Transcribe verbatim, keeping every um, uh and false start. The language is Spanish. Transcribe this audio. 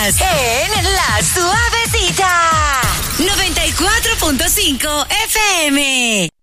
Estás en La Suavecita. noventa y cuatro punto cinco F M.